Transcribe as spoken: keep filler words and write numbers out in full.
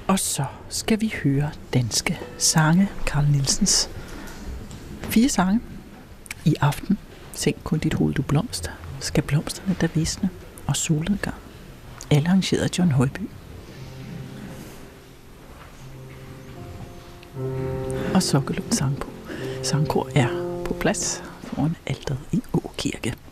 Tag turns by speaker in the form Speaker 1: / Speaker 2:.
Speaker 1: Og så skal vi høre danske sange. Carl Nielsens fire sange. I aften, Sænk kun dit hoved, du blomster, Skal blomsterne der visne, og Solnedgang. Alle arrangeret af John Højby. Og Sokkelund Sangkor er på plads foran alteret i Åkirke.